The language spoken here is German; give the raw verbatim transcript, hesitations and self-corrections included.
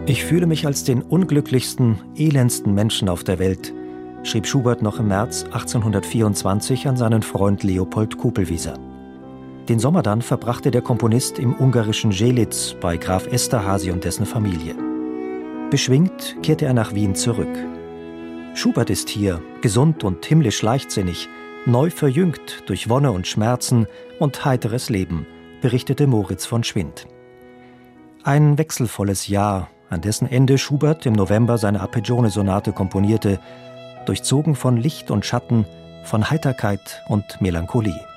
Ich fühle mich als den unglücklichsten, elendsten Menschen auf der Welt, schrieb Schubert noch im März achtzehnhundertvierundzwanzig an seinen Freund Leopold Kupelwieser. Den Sommer dann verbrachte der Komponist im ungarischen Želitz bei Graf Esterházy und dessen Familie. Beschwingt kehrte er nach Wien zurück. Schubert ist hier, gesund und himmlisch leichtsinnig, neu verjüngt durch Wonne und Schmerzen und heiteres Leben, berichtete Moritz von Schwind. Ein wechselvolles Jahr, an dessen Ende Schubert im November seine Arpeggione-Sonate komponierte, durchzogen von Licht und Schatten, von Heiterkeit und Melancholie.